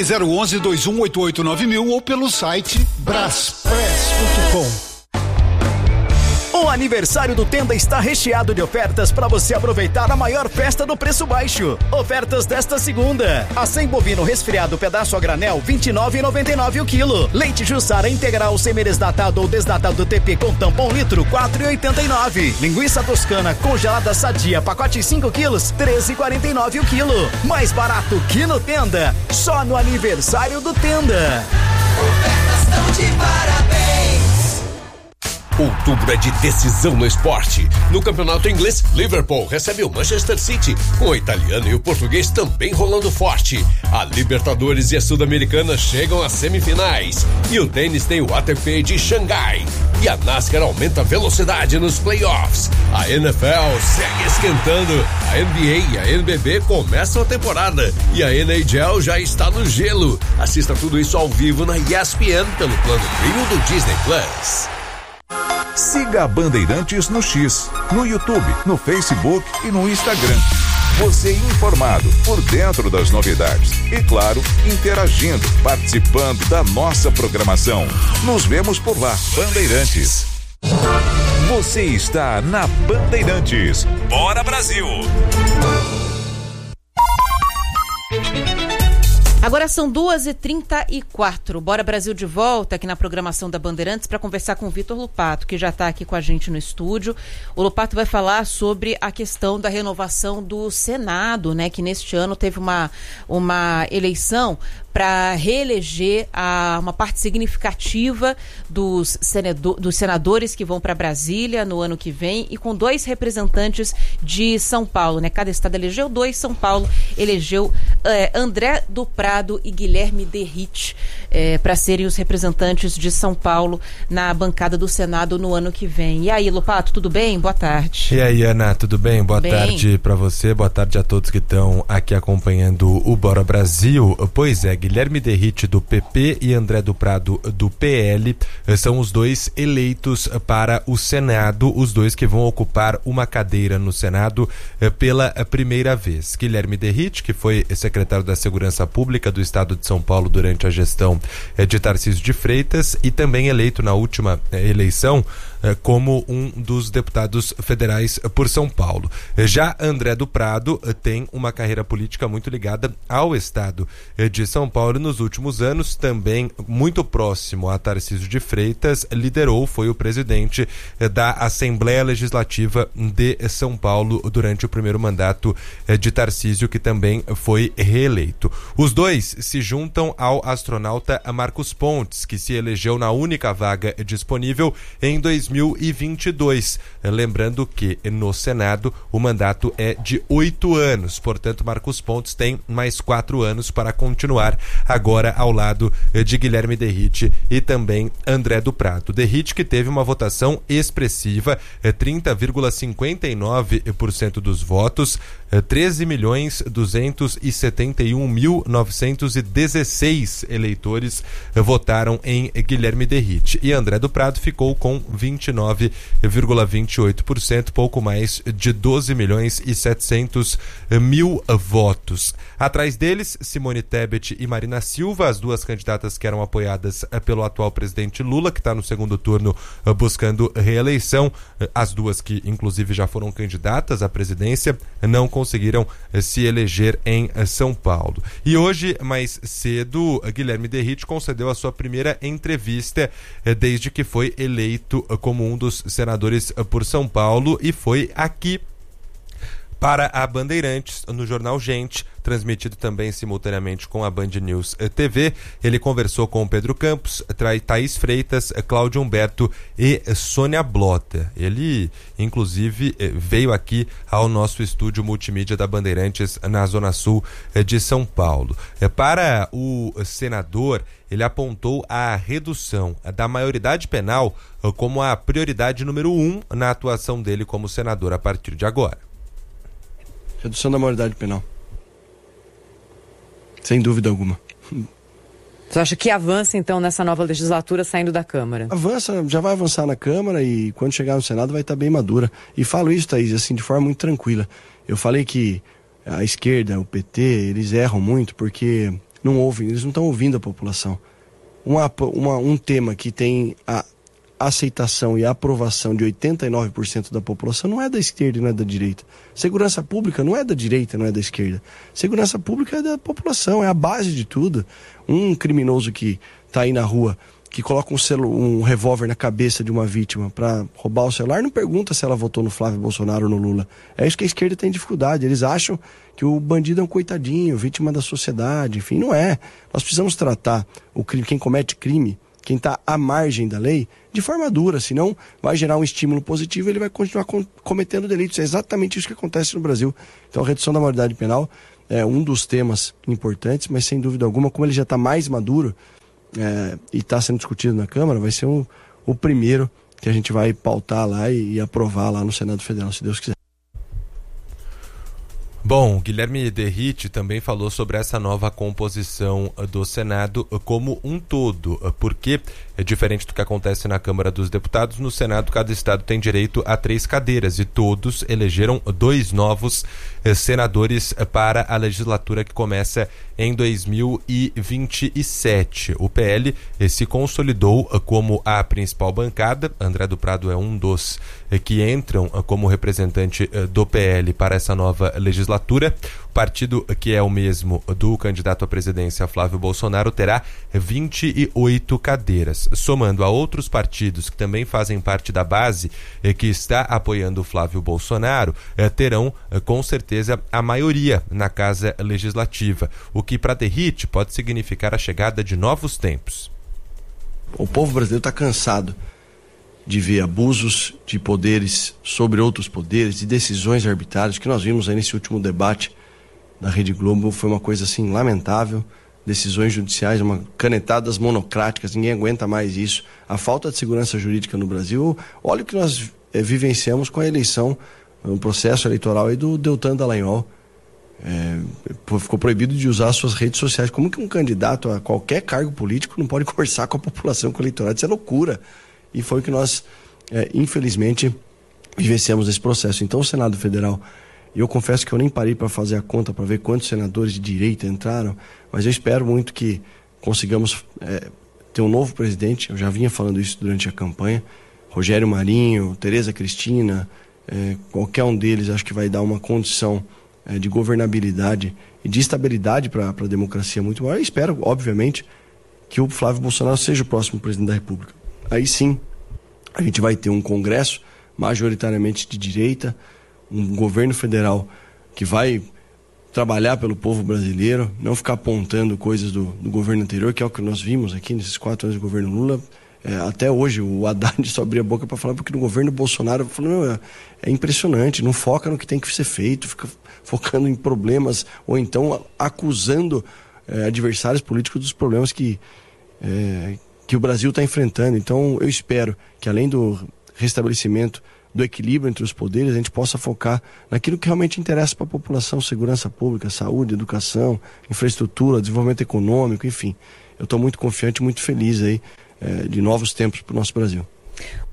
Ligue 011-2188-9000 ou pelo site braspress.com. O aniversário do Tenda está recheado de ofertas para você aproveitar a maior festa do preço baixo. Ofertas desta segunda: acém bovino resfriado pedaço a granel R$ 29,99 o quilo. Leite Jussara integral semi-desnatado ou desnatado TP com tampão litro R$ 4,89. Linguiça toscana congelada sadia pacote 5 quilos R$ 13,49 o quilo. Mais barato que no Tenda, só no aniversário do Tenda. Ofertas estão de parabéns. Outubro é de decisão no esporte. No campeonato inglês, Liverpool recebe o Manchester City, com o italiano e o português também rolando forte. A Libertadores e a Sul-Americana chegam às semifinais. E o tênis tem o ATP de Xangai. E a NASCAR aumenta a velocidade nos playoffs. A NFL segue esquentando. A NBA e a NBB começam a temporada. E a NHL já está no gelo. Assista tudo isso ao vivo na ESPN pelo plano Premium do Disney Plus. Siga a Bandeirantes no X, no YouTube, no Facebook e no Instagram. Você informado, por dentro das novidades. E claro, interagindo, participando da nossa programação. Nos vemos por lá, Bandeirantes. Você está na Bandeirantes. Bora Brasil! Agora são 2h34. Bora Brasil de volta aqui na programação da Bandeirantes para conversar com o Vitor Lupato, que já está aqui com a gente no estúdio. O Lupato vai falar sobre a questão da renovação do Senado, né? Que neste ano teve uma eleição para reeleger uma parte significativa dos senadores que vão para Brasília no ano que vem, e com 2 representantes de São Paulo, né? Cada estado elegeu 2, São Paulo elegeu André do Prado e Guilherme Derrite para serem os representantes de São Paulo na bancada do Senado no ano que vem. E aí, Lupato, tudo bem? Boa tarde. E aí, Ana, tudo bem? Boa tarde para você, boa tarde a todos que estão aqui acompanhando o Bora Brasil. Pois é, Guilherme Derrite do PP e André do Prado do PL são os 2 eleitos para o Senado, os 2 que vão ocupar uma cadeira no Senado pela primeira vez. Guilherme Derrite, que foi secretário da Segurança Pública do Estado de São Paulo durante a gestão de Tarcísio de Freitas, e também eleito na última eleição como um dos deputados federais por São Paulo. Já André do Prado tem uma carreira política muito ligada ao Estado de São Paulo. Nos últimos anos, também muito próximo a Tarcísio de Freitas, foi o presidente da Assembleia Legislativa de São Paulo durante o primeiro mandato de Tarcísio, que também foi reeleito. Os 2 se juntam ao astronauta Marcos Pontes, que se elegeu na única vaga disponível em 2022. Lembrando que no Senado o mandato é de 8 anos, portanto Marcos Pontes tem mais 4 anos para continuar agora ao lado de Guilherme Derrite e também André do Prado. Derrite, que teve uma votação expressiva, 30,59% dos votos, 13.271.916 eleitores votaram em Guilherme Derrite, e André do Prado ficou com 29,28%, pouco mais de 12.700.000 votos. Atrás deles, Simone Tebet e Marina Silva, as 2 candidatas que eram apoiadas pelo atual presidente Lula, que está no segundo turno buscando reeleição. As 2 que inclusive já foram candidatas à presidência não conseguiram se eleger em São Paulo. E hoje, mais cedo, Guilherme Derrite concedeu a sua primeira entrevista desde que foi eleito como um dos senadores por São Paulo, e foi aqui para a Bandeirantes, no Jornal Gente, transmitido também simultaneamente com a Band News TV. Ele conversou com Pedro Campos, Thaís Freitas, Cláudio Humberto e Sônia Blota. Ele, inclusive, veio aqui ao nosso estúdio multimídia da Bandeirantes, na Zona Sul de São Paulo. Para o senador, ele apontou a redução da maioridade penal como a prioridade número 1 na atuação dele como senador a partir de agora. Redução da maioridade penal. Sem dúvida alguma. Você acha que avança, então, nessa nova legislatura saindo da Câmara? Avança, já vai avançar na Câmara, e quando chegar no Senado vai estar bem madura. E falo isso, Thaís, assim, de forma muito tranquila. Eu falei que a esquerda, o PT, eles erram muito porque não ouvem, eles não estão ouvindo a população. Um tema que tem a aceitação e a aprovação de 89% da população não é da esquerda e não é da direita. Segurança pública não é da direita, não é da esquerda. Segurança pública é da população, é a base de tudo. Um criminoso que está aí na rua, que coloca um revólver na cabeça de uma vítima para roubar o celular, não pergunta se ela votou no Flávio Bolsonaro ou no Lula. É isso que a esquerda tem dificuldade. Eles acham que o bandido é um coitadinho, vítima da sociedade. Enfim, não é. Nós precisamos tratar o crime, quem comete crime, quem está à margem da lei, de forma dura, senão vai gerar um estímulo positivo e ele vai continuar cometendo delitos. É exatamente isso que acontece no Brasil. Então a redução da maioridade penal é um dos temas importantes, mas sem dúvida alguma, como ele já está mais maduro e está sendo discutido na Câmara, vai ser o primeiro que a gente vai pautar lá e aprovar lá no Senado Federal, se Deus quiser. Bom, Guilherme Derrite também falou sobre essa nova composição do Senado como um todo, porque, diferente do que acontece na Câmara dos Deputados, no Senado cada estado tem direito a 3 cadeiras e todos elegeram 2 novos senadores para a legislatura que começa em 2027. O PL se consolidou como a principal bancada. André do Prado é um dos que entram como representante do PL para essa nova legislatura. O partido, que é o mesmo do candidato à presidência Flávio Bolsonaro, terá 28 cadeiras. Somando a outros partidos que também fazem parte da base que está apoiando o Flávio Bolsonaro, terão com certeza a maioria na Casa Legislativa, o que para Derrite pode significar a chegada de novos tempos. O povo brasileiro está cansado de ver abusos de poderes sobre outros poderes, de decisões arbitrárias, que nós vimos aí nesse último debate da Rede Globo. Foi uma coisa assim lamentável, decisões judiciais, canetadas monocráticas, ninguém aguenta mais isso. A falta de segurança jurídica no Brasil, olha o que nós vivenciamos com a eleição, o processo eleitoral aí do Deltan Dallagnol. Ficou proibido de usar suas redes sociais. Como que um candidato a qualquer cargo político não pode conversar com a população, com o eleitorado? Isso é loucura. E foi o que nós, infelizmente, vivenciamos esse processo. Então o Senado Federal, eu confesso que eu nem parei para fazer a conta para ver quantos senadores de direita entraram, mas eu espero muito que consigamos ter um novo presidente. Eu já vinha falando isso durante a campanha. Rogério Marinho, Tereza Cristina, qualquer um deles acho que vai dar uma condição de governabilidade e de estabilidade para a democracia muito maior. Eu espero, obviamente, que o Flávio Bolsonaro seja o próximo presidente da República. Aí sim, a gente vai ter um Congresso majoritariamente de direita, um governo federal que vai trabalhar pelo povo brasileiro, não ficar apontando coisas do governo anterior, que é o que nós vimos aqui nesses 4 anos do governo Lula. Até hoje o Haddad só abria a boca para falar, porque no governo Bolsonaro falou, é impressionante, não foca no que tem que ser feito, fica focando em problemas, ou então acusando adversários políticos dos problemas que o Brasil está enfrentando. Então eu espero que, além do restabelecimento do equilíbrio entre os poderes, a gente possa focar naquilo que realmente interessa para a população: segurança pública, saúde, educação, infraestrutura, desenvolvimento econômico, enfim. Eu estou muito confiante, muito feliz aí de novos tempos para o nosso Brasil.